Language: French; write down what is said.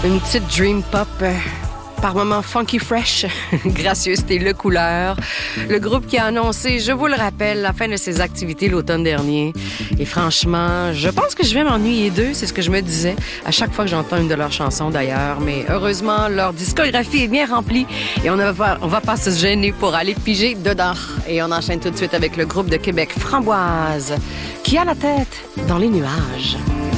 Une petite dream pop, par moments funky fresh, gracieuseté Le Couleur. Le groupe qui a annoncé, je vous le rappelle, la fin de ses activités l'automne dernier. Et franchement, je pense que je vais m'ennuyer d'eux, c'est ce que je me disais à chaque fois que j'entends une de leurs chansons d'ailleurs. Mais heureusement, leur discographie est bien remplie et on va pas se gêner pour aller piger dedans. Et on enchaîne tout de suite avec le groupe de Québec Framboise, qui a la tête dans les nuages.